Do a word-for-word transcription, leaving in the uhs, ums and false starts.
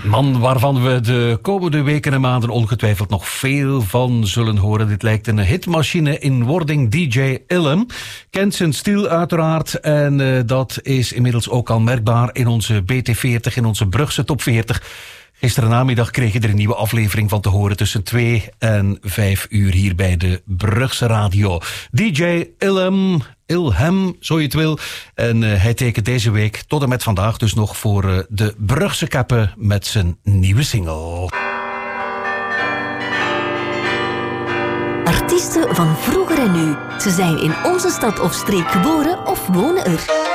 Man waarvan we de komende weken en maanden ongetwijfeld nog veel van zullen horen. Dit lijkt een hitmachine in wording. D J Illum kent zijn stil uiteraard. En uh, dat is inmiddels ook al merkbaar in onze B T veertig, in onze Brugse top veertig. Gisteren namiddag kreeg je er een nieuwe aflevering van te horen tussen twee en vijf uur hier bij de Brugse Radio. D J Illum, Ilhem, zo je het wil. En uh, hij tekent deze week tot en met vandaag dus nog voor uh, de Brugse Kappen met zijn nieuwe single. Artiesten van vroeger en nu. Ze zijn in onze stad of streek geboren of wonen er.